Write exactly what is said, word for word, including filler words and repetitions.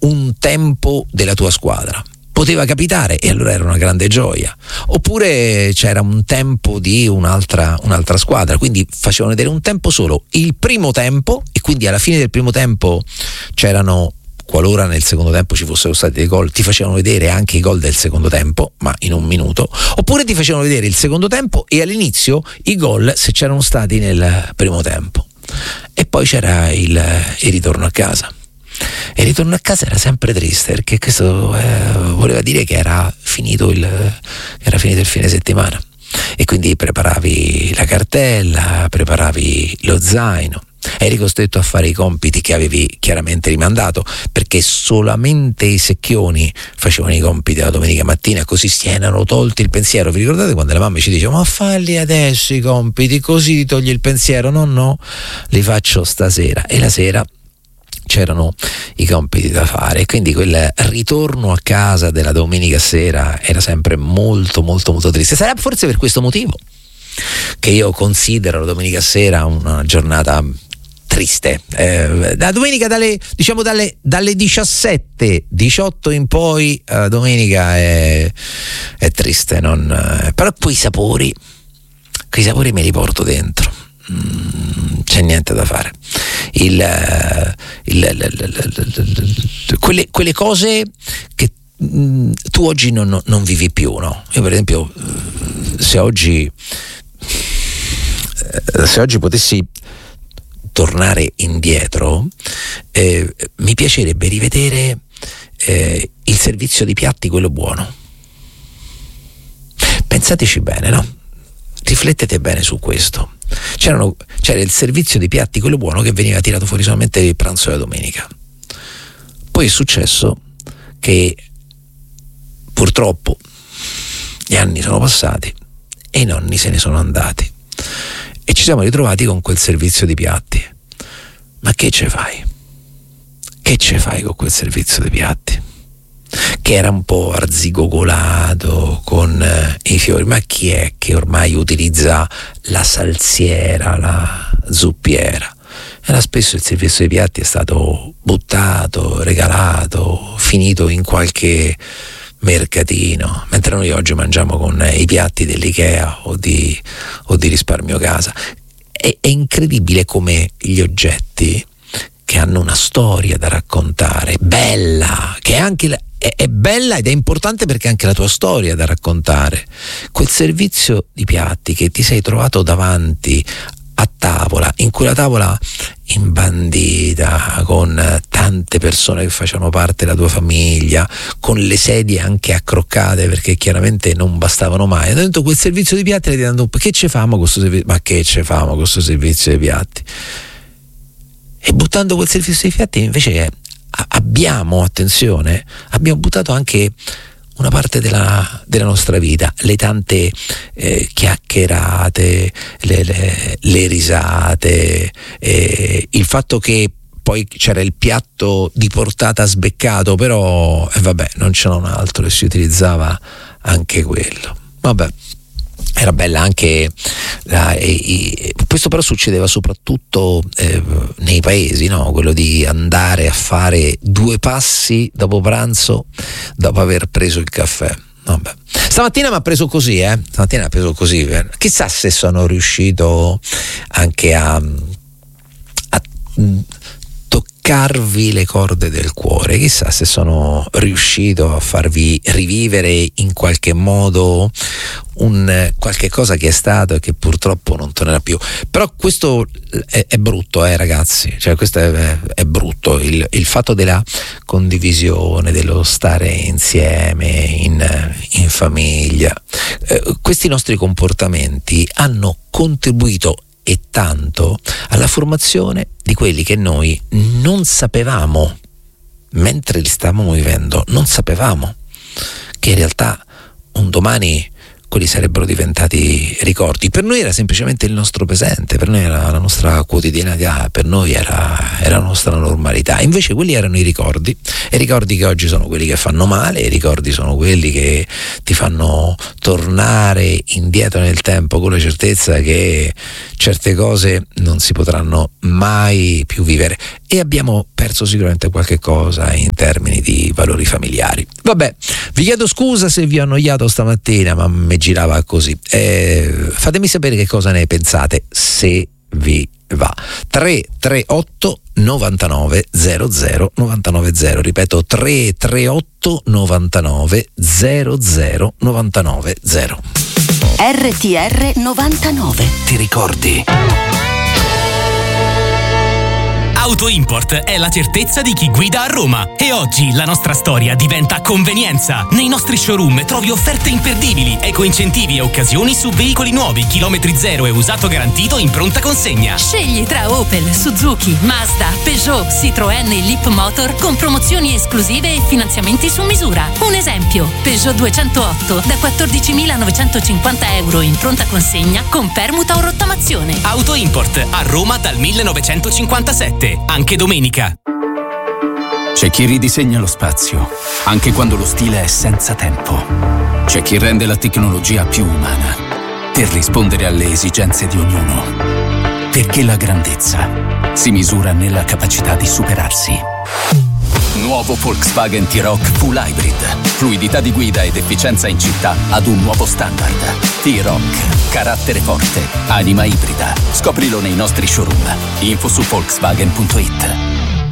un tempo della tua squadra. Poteva capitare e allora era una grande gioia. Oppure c'era un tempo di un'altra, un'altra squadra, quindi facevano vedere un tempo solo, il primo tempo, e quindi alla fine del primo tempo c'erano, qualora nel secondo tempo ci fossero stati dei gol, ti facevano vedere anche i gol del secondo tempo, ma in un minuto. Oppure ti facevano vedere il secondo tempo e all'inizio i gol se c'erano stati nel primo tempo. E poi c'era il, il ritorno a casa. E il ritorno a casa era sempre triste, perché questo eh, voleva dire che era finito il era finito il fine settimana, e quindi preparavi la cartella, preparavi lo zaino, eri costretto a fare i compiti che avevi chiaramente rimandato, perché solamente i secchioni facevano i compiti la domenica mattina, così si erano tolti il pensiero. Vi ricordate quando le mamme ci dicevano: ma falli adesso i compiti, così ti togli il pensiero? No, no, li faccio stasera. E la sera c'erano i compiti da fare, quindi quel ritorno a casa della domenica sera era sempre molto molto molto triste. Sarà forse per questo motivo che io considero la domenica sera una giornata triste. Eh, la domenica dalle diciamo dalle, dalle diciassette diciotto in poi, la domenica è, è triste, non, eh, però poi i sapori quei sapori me li porto dentro. Mm, c'è niente da fare. Il, il, il, il, il, quelle, quelle cose che mm, tu oggi non, non vivi più, no? Io per esempio, se oggi se oggi potessi tornare indietro, eh, mi piacerebbe rivedere eh, il servizio di piatti, quello buono. Pensateci bene, no? Riflettete bene su questo. C'erano, c'era il servizio di piatti, quello buono, che veniva tirato fuori solamente il pranzo della domenica. Poi è successo che purtroppo gli anni sono passati e i nonni se ne sono andati e ci siamo ritrovati con quel servizio di piatti. Ma che ce fai? Che ce fai con quel servizio di piatti? Che era un po' arzigogolato con eh, i fiori. Ma chi è che ormai utilizza la salsiera, la zuppiera? Era spesso il servizio dei piatti è stato buttato, regalato, finito in qualche mercatino, mentre noi oggi mangiamo con i piatti dell'Ikea o di, o di risparmio casa. È, è incredibile come gli oggetti che hanno una storia da raccontare, bella, che è anche la, è, è bella ed è importante perché è anche la tua storia da raccontare. Quel servizio di piatti che ti sei trovato davanti a tavola, in quella tavola imbandita, con tante persone che facevano parte della tua famiglia, con le sedie anche accroccate perché chiaramente non bastavano mai. E dentro quel servizio di piatti ti danno: che ce famo con questo servizio? Ma che ce famo con questo servizio di piatti? E buttando quel servizio di piatti invece abbiamo, attenzione, abbiamo buttato anche una parte della, della nostra vita, le tante eh, chiacchierate, le, le, le risate, eh, il fatto che poi c'era il piatto di portata sbeccato, però eh, vabbè, non c'era un altro e si utilizzava anche quello. Vabbè, era bella anche la, e, e, questo però succedeva soprattutto eh, nei paesi, no? Quello di andare a fare due passi dopo pranzo dopo aver preso il caffè. Vabbè. Stamattina mi ha preso così, eh? Stamattina mi ha preso così. Eh? Chissà se sono riuscito anche a, a toccarvi le corde del cuore, chissà se sono riuscito a farvi rivivere in qualche modo un qualche cosa che è stato e che purtroppo non tornerà più. Però questo è, è brutto, eh ragazzi, cioè questo è, è brutto, il, il fatto della condivisione, dello stare insieme in, in famiglia. Eh, questi nostri comportamenti hanno contribuito e tanto alla formazione di quelli che noi non sapevamo, mentre li stavamo vivendo, non sapevamo che in realtà un domani quelli sarebbero diventati ricordi. Per noi era semplicemente il nostro presente, per noi era la nostra quotidianità, per noi era, era la nostra normalità. Invece quelli erano i ricordi, e i ricordi che oggi sono quelli che fanno male, i ricordi sono quelli che ti fanno tornare indietro nel tempo con la certezza che certe cose non si potranno mai più vivere. e abbiamo perso sicuramente qualche cosa in termini di valori familiari. Vabbè, vi chiedo scusa se vi ho annoiato stamattina, ma mi girava così. Eh, fatemi sapere che cosa ne pensate, se vi va. tre tre otto novantanove zero zero novantanove zero, ripeto tre tre otto novantanove zero zero novantanove zero. R T R novantanove. Ti ricordi? Auto Import è la certezza di chi guida a Roma e oggi la nostra storia diventa convenienza. Nei nostri showroom trovi offerte imperdibili, eco-incentivi e occasioni su veicoli nuovi, chilometri zero e usato garantito in pronta consegna. Scegli tra Opel, Suzuki, Mazda, Peugeot, Citroën e Leap Motor con promozioni esclusive e finanziamenti su misura. Un esempio, Peugeot duecentootto da quattordicimilanovecentocinquanta euro in pronta consegna con permuta o rottamazione. Auto Import a Roma dal millenovecentocinquantasette. Anche domenica. C'è chi ridisegna lo spazio, anche quando lo stile è senza tempo. C'è chi rende la tecnologia più umana, per rispondere alle esigenze di ognuno. Perché la grandezza si misura nella capacità di superarsi. Nuovo Volkswagen T-Roc Full Hybrid. Fluidità di guida ed efficienza in città ad un nuovo standard. T-Roc. Carattere forte. Anima ibrida. Scoprilo nei nostri showroom. Info su Volkswagen punto it.